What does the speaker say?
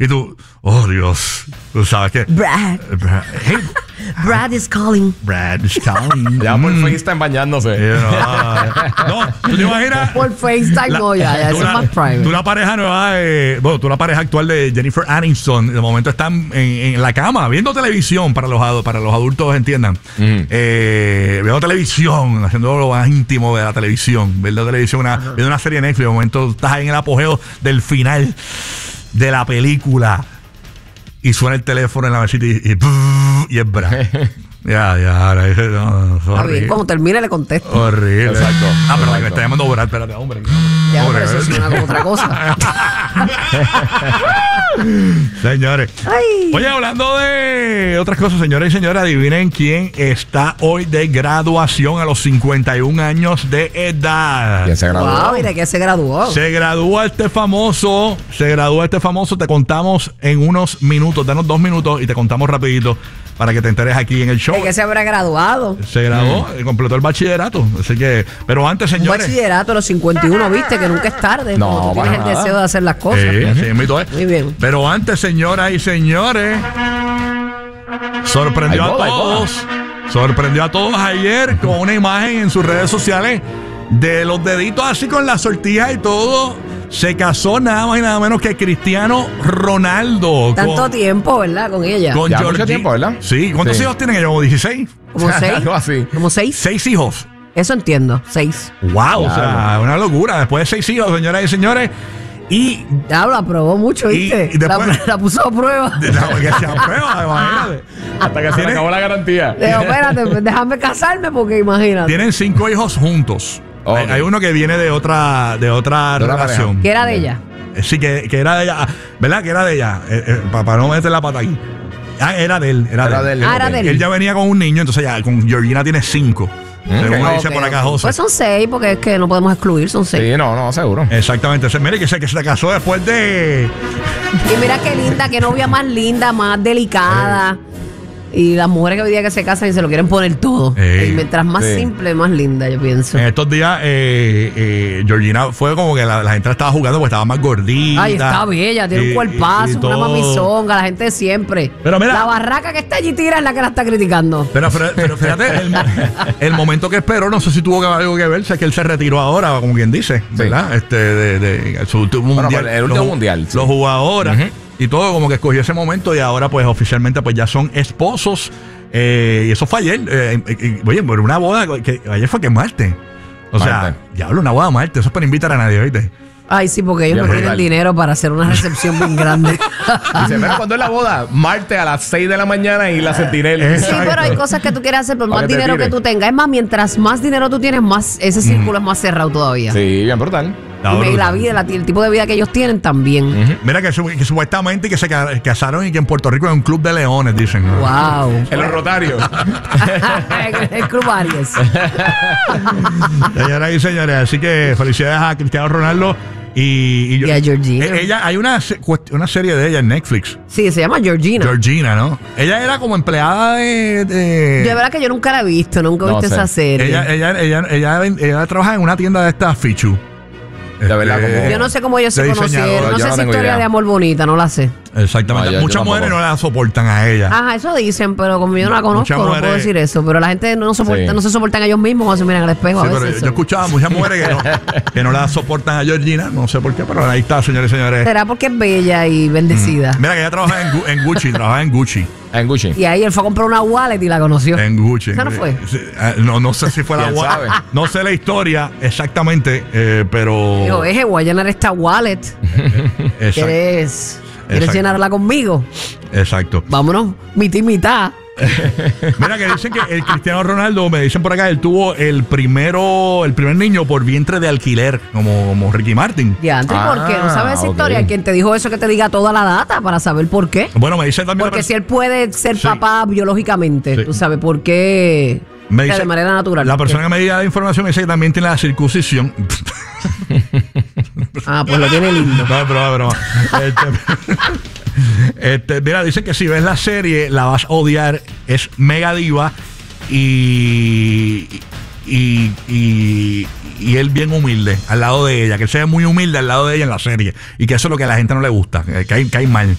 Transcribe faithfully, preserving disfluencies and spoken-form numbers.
Y tú, oh Dios, tú sabes que Brad. Brad, hey, Brad is calling. Brad is calling. Ya por FaceTime bañándose. Eh, no, no, tú te imaginas. Por FaceTime, La- no, ya, ya, tú eso la- es más private. Tú la pareja nueva, de, bueno, tú la pareja actual de Jennifer Aniston, de momento están en, en la cama viendo televisión para los, adu- para los adultos entiendan. Mm. Eh, viendo televisión, haciendo lo más íntimo de la televisión, viendo televisión, una, viendo una serie de Netflix, de momento estás ahí en el apogeo del final de la película y suena el teléfono en la mesita y, y, y es Brad. Ya, ya, ahora ese, no, no, Está bien, cuando termine le contesto. horrible. Exacto, Ah, pero que me exacto. está llamando Brad, espérate, hombre. Ya, Hombre, pero eso suena como otra cosa. Señores. Ay. Oye, hablando de otras cosas, señores y señores, adivinen quién está hoy de graduación a los cincuenta y un años de edad. ¿Quién se graduó? Wow, mira que se graduó. Se gradúa este famoso, se gradúa este famoso, te contamos en unos minutos, danos dos minutos y te contamos rapidito para que te enteres aquí en el show. ¿De qué se habrá graduado? Se graduó, mm. completó el bachillerato, así que, pero antes, Un señores. bachillerato a los cincuenta y uno, viste, que nunca es tarde. No, cuando tú para tienes el nada. deseo de hacer las cosas. Sí, así mismo es. Muy bien. Pero antes, señoras y señores, sorprendió Hay boda, a hay boda. todos. Sorprendió a todos ayer con una imagen en sus redes sociales de los deditos así con la sortija y todo. Se casó nada más y nada menos que Cristiano Ronaldo. Tanto con, tiempo, ¿verdad? Con ella. con Ya Georgie. mucho tiempo, ¿verdad? Sí. ¿Cuántos Sí. hijos tienen ellos? ¿Como dieciséis? ¿Como seis? Algo así. ¿Como seis? Seis hijos. Eso entiendo, seis. Wow, o sea, Claro. una locura. Después de seis hijos, señoras y señores. Y Ya lo aprobó mucho, Y- ¿viste? y después- la, la puso a prueba. no, que sea prueba, imagínate. Hasta que se le Tiene- acabó la garantía. Digo, espérate, déjame casarme porque imagínate. Tienen cinco hijos juntos. Ok. Hay, hay uno que viene de otra de otra De otra relación. ¿Qué era de ella? Eh, Sí, que, que era de ella. ¿Verdad? Que era de ella. Eh, eh, para no meter la pata aquí. Ah, era de él. Era, Era de de él. él. Ah, era de él. Él ya venía con un niño, entonces ya con Georgina tiene cinco. Según me dice Ok, por acá ok. José. Pues son seis, porque es que no podemos excluir, son seis. Sí, no, no, seguro. Exactamente. Ese, mire que se, que se casó después de. Y mira qué linda, qué novia más linda, más delicada. Y las mujeres que hoy día que se casan y se lo quieren poner todo. Ey. Y mientras más Sí. simple, más linda, yo pienso. En estos días, eh, eh, Georgina fue como que la, la gente la estaba jugando porque estaba más gordita. Ay, está bella, tiene y- un cuerpazo, y- y una todo. mamizonga, la gente de siempre. Pero mira- la barraca que está allí tira es la que la está criticando. Pero, pero- pero fíjate, el, el momento que esperó, no sé si tuvo que- algo que ver, sé que él se retiró ahora, como quien dice, ¿verdad? Este, de, de su último Bueno, mundial. pero el último Lo- mundial, sí. Lo jugó ahora Ujú. y todo, como que escogió ese momento y ahora, pues oficialmente, pues ya son esposos. Eh, y eso fue ayer. Eh, eh, eh, oye, pero una boda que ayer fue que martes. O sea, Martes. diablo, una boda martes. Eso es para invitar a nadie, ¿oíste? Ay, sí, porque ellos Ya, no tienen brutal. dinero para hacer una recepción bien grande. Dice, pero ¿cuándo es la boda? Martes a las seis de la mañana y la sentinela. Sí, pero hay cosas que tú quieres hacer por Para más que te dinero que tire. tú tengas. Es más, mientras más dinero tú tienes, más ese círculo es más cerrado todavía. Sí, bien brutal. Está Y brutal. la vida, la- el tipo de vida que ellos tienen también. Mira que, su- que supuestamente que se ca- casaron y que en Puerto Rico hay un club de leones, dicen. Wow. En los rotarios. El Club Aries. Señoras y señores, así que felicidades a Cristiano Ronaldo y, Y a Georgina. Eh, Ella, hay una, se- cuest- una serie de ella en Netflix, Sí, se llama Georgina. Georgina, ¿no? Ella era como empleada de. de- Yo de verdad que yo nunca la he visto, nunca he No visto sé. esa serie. ella, ella, ella, ella, ella trabaja en una tienda de estas Fichu. De verdad, como- Yo no sé cómo ellos se de diseñador, conocieron, no yo sé no esa tengo historia idea. de amor bonita, no la sé. Exactamente. No, yo- yo Muchas tampoco. mujeres no la soportan a ella. Ajá, eso dicen, pero como yo no la conozco, Muchas no mujeres- puedo decir eso. Pero la gente no, soporta, Sí. no se soportan a ellos mismos cuando se miran al espejo Sí, a pero veces. yo, yo escuchaba muchas mujeres que no, que no la soportan a Georgina, no sé por qué, pero ahí está, señores y señores. Será porque es bella y bendecida. Mira que ella trabaja en, Gu- en Gucci, trabaja en Gucci. En Gucci. Y ahí él fue a comprar una wallet y la conoció. En Gucci. ¿Esa no fue? Sí, eh, No, no sé si fue la ¿Quién wa- sabe? No sé la historia exactamente, eh, pero. Dijo, eje, voy a llenar esta wallet. Exacto. ¿Quieres, ¿quieres Exacto. llenarla conmigo? Exacto. Vámonos, mitad y mitad. Mira que dicen que el Cristiano Ronaldo, me dicen por acá, él tuvo el primero, el primer niño por vientre de alquiler, como, como Ricky Martin. Ya, antes, Ah, ¿por qué? ¿No sabes esa ok. historia? Quien te dijo eso, que te diga toda la data para saber por qué. Bueno, me dice también. la Porque pers- si él puede ser Sí. papá biológicamente, Sí. tú sabes por qué. me O sea, dice- de manera natural. La persona que me diga la información me dice que también tiene la circuncisión. Ah, pues lo tiene lindo. No, es broma, es broma. Este, este, mira, dicen que si ves la serie la vas a odiar. Es mega diva y, y, y, y él bien humilde al lado de ella. Que él se ve muy humilde al lado de ella en la serie. Y que eso es lo que a la gente no le gusta. Que cae, cae mal.